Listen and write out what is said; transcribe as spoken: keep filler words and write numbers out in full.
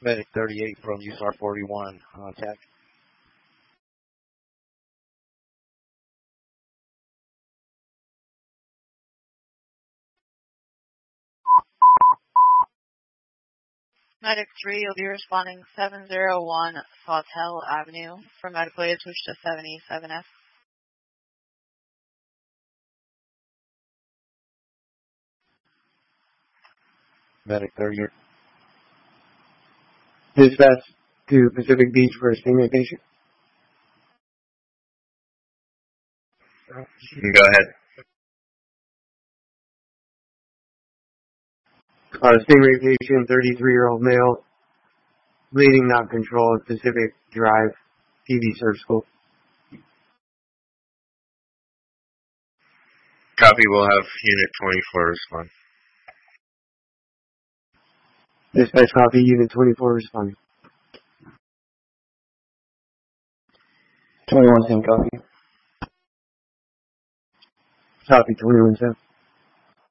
Medic thirty-eight from U S A R forty-one, uh, attack. Medic three, you'll be responding seven oh one Sawtell Avenue. For medical aid, switch to seven E seven F. Medic thirty-eight. Dispatch to Pacific Beach for a stingray patient. Go ahead. Uh, stingray patient, thirty-three-year-old male, bleeding not controlled, Pacific Drive, P V Surgical. Copy, we'll have Unit twenty-four respond. Dispatch copy, Unit twenty-four responding. twenty-one, same copy. Copy, twenty-one seven.